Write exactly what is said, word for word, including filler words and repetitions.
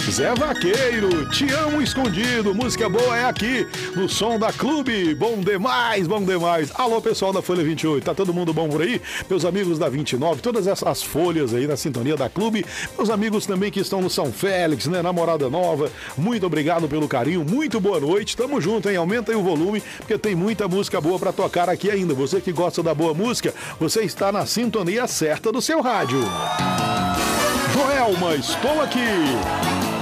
Zé Vaqueiro, Te Amo Escondido, música boa é aqui, no som da Clube, bom demais, bom demais. Alô, pessoal da Folha vinte e oito, tá todo mundo bom por aí? Meus amigos da vinte e nove, todas essas folhas aí na sintonia da Clube, meus amigos também que estão no São Félix, né, Namorada Nova, muito obrigado pelo carinho, muito boa noite, tamo junto, hein, aumenta aí o volume, porque tem muita música boa pra tocar aqui ainda. Você que gosta da boa música, você está na sintonia certa do seu rádio. Joelma, estou aqui.